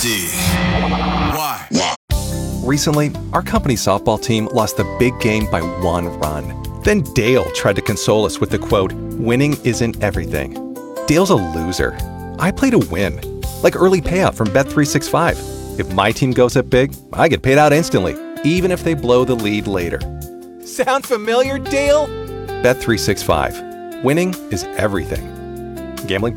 D. Why? Recently, our company softball team lost the big game by 1 run. Then Dale tried to console us with the quote, "Winning isn't everything." Dale's a loser. I play to win. Like early payout from Bet365. If my team goes up big, I get paid out instantly, even if they blow the lead later. Sound familiar, Dale? Bet365. Winning is everything. Gambling